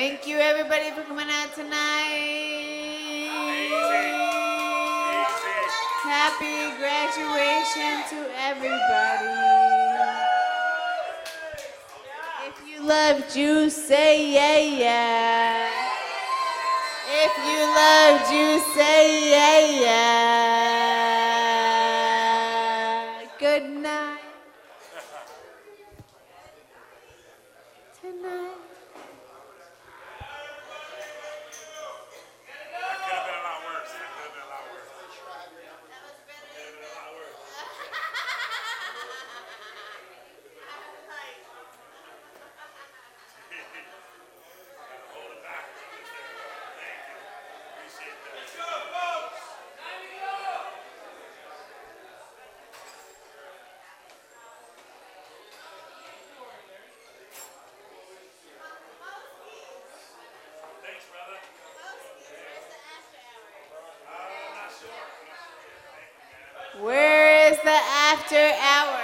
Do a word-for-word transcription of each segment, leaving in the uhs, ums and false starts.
Thank you, everybody, for coming out tonight. Happy graduation to everybody. If you love juice, say yeah, yeah. If you love juice, say yeah, yeah. Good night. Tonight. Where is the after hours?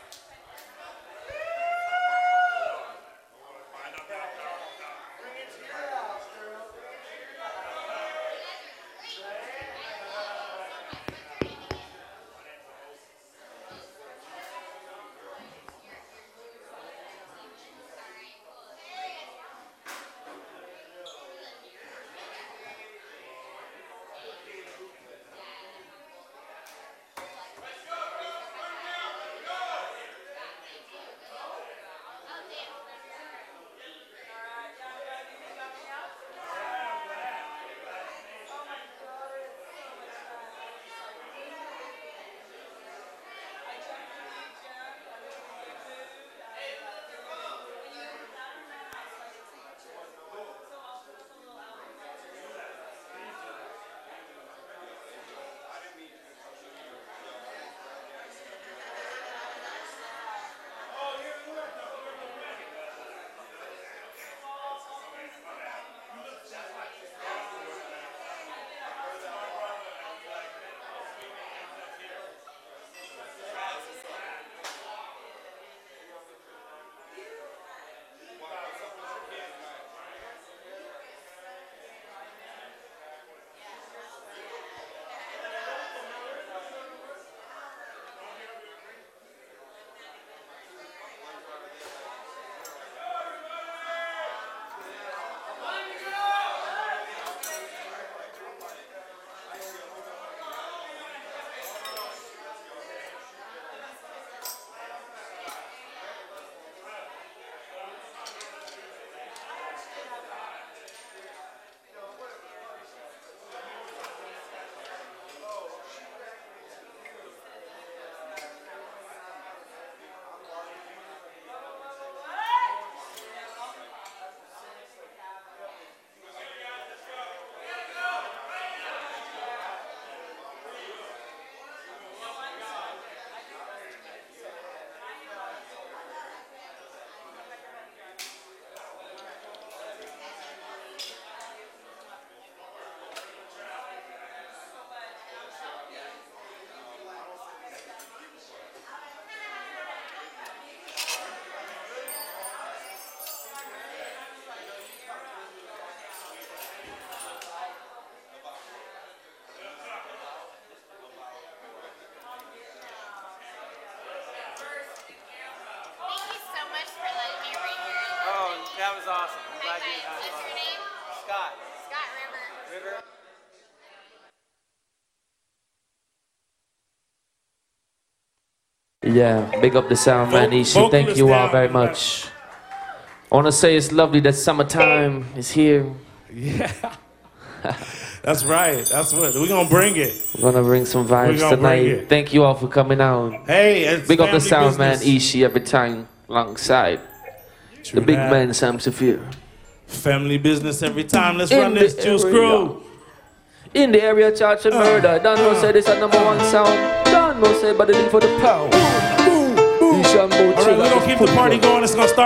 That was awesome. I'm glad you had What's your name? Scott. Scott River. River. Yeah, big up the sound, man. Ishi, thank you all very much. I want to say it's lovely that summertime is here. Yeah. That's right. That's what we're gonna bring it. We're gonna bring some vibes tonight. Thank you all for coming out. Hey, it's big up the sound, business. man. Ishi every time alongside True the big that. man Sam Saphir. Family business every time. Let's In run this Juice Crew. In the area, charge and murder. Don't know say this a number one sound. Don't know say but the for the pound. All right, we're gonna keep the party going. It's gonna start.